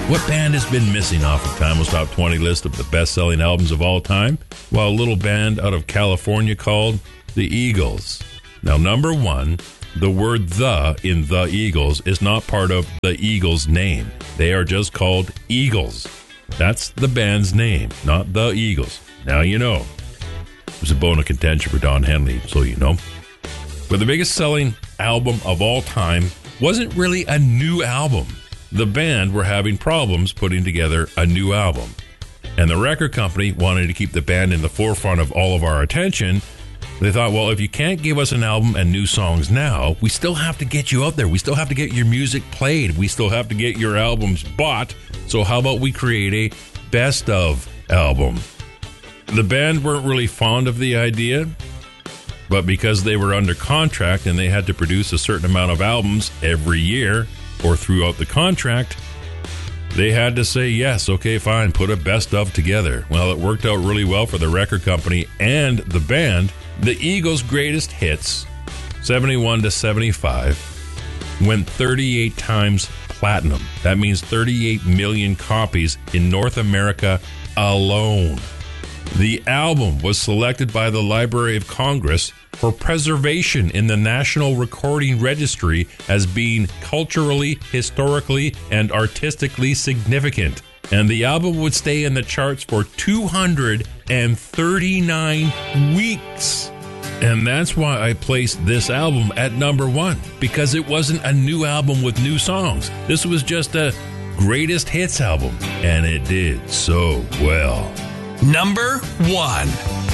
What band has been missing off of Time Will's Top 20 list of the best-selling albums of all time? Well, a little band out of California called the Eagles. Now, number one, the word "the" in the Eagles is not part of the Eagles' name. They are just called Eagles. That's the band's name, not the Eagles. Now you know. It was a bone of contention for Don Henley, so you know. But the biggest selling album of all time wasn't really a new album. The band were having problems putting together a new album. And the record company wanted to keep the band in the forefront of all of our attention. They thought, well, if you can't give us an album and new songs now, we still have to get you out there. We still have to get your music played. We still have to get your albums bought. So how about we create a best of album? The band weren't really fond of the idea, but because they were under contract and they had to produce a certain amount of albums every year or throughout the contract, they had to say, yes, okay, fine, put a best of together. Well, it worked out really well for the record company and the band. The Eagles' greatest hits, 71 to 75, went 38 times platinum. That means 38 million copies in North America alone. The album was selected by the Library of Congress for preservation in the National Recording Registry as being culturally, historically, and artistically significant. And the album would stay in the charts for 239 weeks. And that's why I placed this album at number one, because it wasn't a new album with new songs. This was just a greatest hits album, and it did so well. Number one.